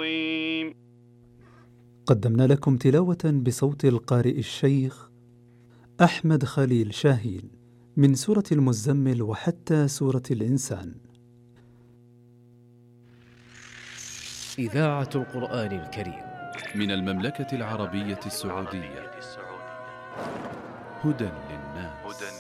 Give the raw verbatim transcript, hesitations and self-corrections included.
عظيم. قدمنا لكم تلاوة بصوت القارئ الشيخ أحمد خليل شاهين من سورة المزمل وحتى سورة الإنسان. إذاعة القرآن الكريم من المملكة العربية السعودية. هدى للناس.